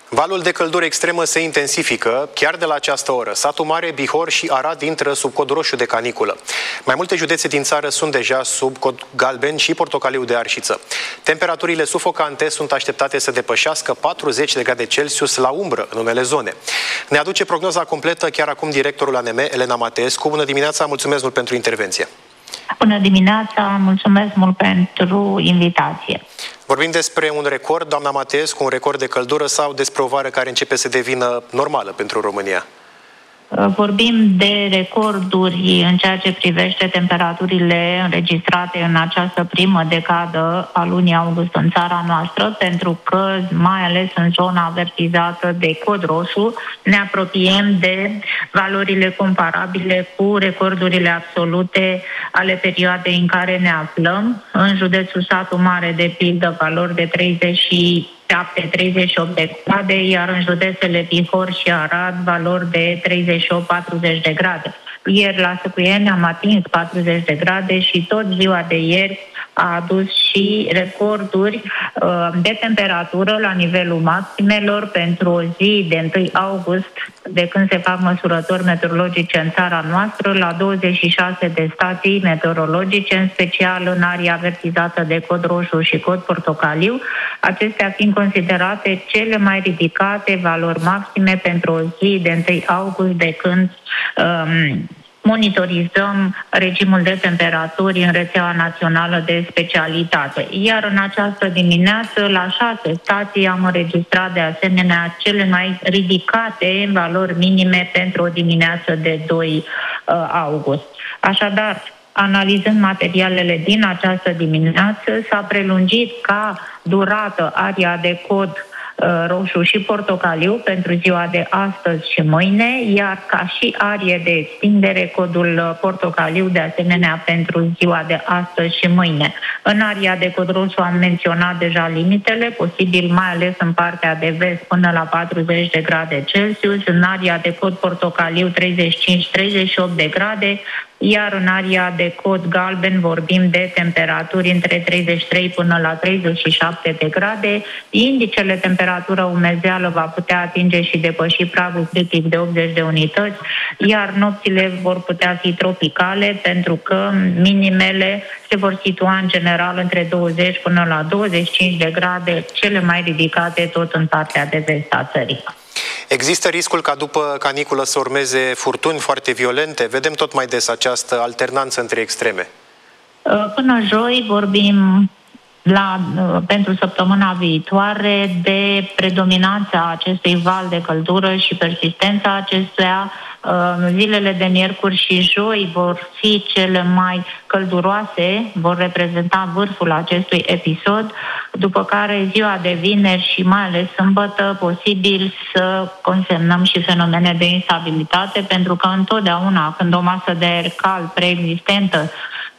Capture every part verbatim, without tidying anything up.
Valul de căldură extremă se intensifică chiar de la această oră. Satul Mare, Bihor și Arad intră sub cod roșu de caniculă. Mai multe județe din țară sunt deja sub cod galben și portocaliu de arșiță. Temperaturile sufocante sunt așteptate să depășească patruzeci de grade Celsius la umbră în unele zone. Ne aduce prognoza completă chiar acum directorul A N M, Elena Mateescu. Bună dimineața, mulțumesc mult pentru intervenție. Bună dimineața, mulțumesc mult pentru invitație. Vorbim despre un record, doamna Mateescu, un record de căldură sau despre o vară care începe să devină normală pentru România? Vorbim de recorduri în ceea ce privește temperaturile înregistrate în această primă decadă a lunii august în țara noastră, pentru că, mai ales în zona avertizată de cod roșu, ne apropiem de valorile comparabile cu recordurile absolute ale perioadei în care ne aflăm. În județul Satul Mare, de pildă, valori de treizeci și șapte treizeci și opt de grade, iar în județele Bihor și Arad valori de treizeci și opt patruzeci de grade. Ieri la Săcuieni am atins patruzeci de grade și tot ziua de ieri a adus și recorduri uh, de temperatură la nivelul maximelor pentru o zi de întâi august, de când se fac măsurători meteorologice în țara noastră, la douăzeci și șase de stații meteorologice, în special în area avertizată de cod roșu și cod portocaliu, acestea fiind considerate cele mai ridicate valori maxime pentru o zi de întâi august, de când um, monitorizăm regimul de temperaturi în rețeaua națională de specialitate. Iar în această dimineață, la șase stații, am înregistrat de asemenea cele mai ridicate valori minime pentru o dimineață de doi august. Așadar, analizând materialele din această dimineață, s-a prelungit ca durată aria de cod roșu și portocaliu pentru ziua de astăzi și mâine, iar ca și arie de extindere, codul portocaliu de asemenea pentru ziua de astăzi și mâine. În aria de cod roșu am menționat deja limitele, posibil mai ales în partea de vest până la patruzeci de grade Celsius, în aria de cod portocaliu treizeci și cinci treizeci și opt de grade, iar în aria de cod galben vorbim de temperaturi între treizeci și trei până la treizeci și șapte de grade. Indicele temperatură umezeală va putea atinge și depăși pragul critic de optzeci de unități, iar nopțile vor putea fi tropicale, pentru că minimele se vor situa în general între douăzeci până la douăzeci și cinci de grade, cele mai ridicate tot în partea de vest a țării. Există riscul ca după caniculă să urmeze furtuni foarte violente? Vedem tot mai des această alternanță între extreme. Până joi vorbim la, pentru săptămâna viitoare de predominanța acestui val de căldură și persistența acestuia. Zilele de miercuri și joi vor fi cele mai călduroase, vor reprezenta vârful acestui episod, după care ziua de vineri și mai ales sâmbătă posibil să consemnăm și fenomene de instabilitate, pentru că întotdeauna când o masă de aer cald preexistentă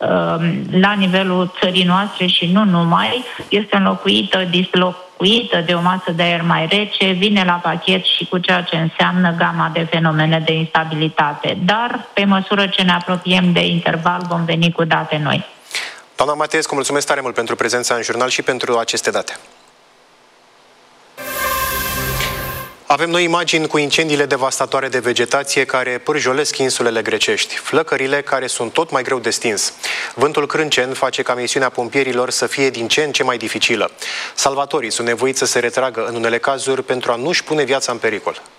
la nivelul țării noastre și nu numai, este înlocuită, dislocuită de o masă de aer mai rece, vine la pachet și cu ceea ce înseamnă gama de fenomene de instabilitate. Dar, pe măsură ce ne apropiem de interval, vom veni cu date noi. Doamna Mateescu, mulțumesc tare mult pentru prezența în jurnal și pentru aceste date. Avem noi imagini cu incendiile devastatoare de vegetație care pârjolesc insulele grecești, flăcările care sunt tot mai greu de stins. Vântul crâncen face ca misiunea pompierilor să fie din ce în ce mai dificilă. Salvatorii sunt nevoiți să se retragă în unele cazuri pentru a nu-și pune viața în pericol.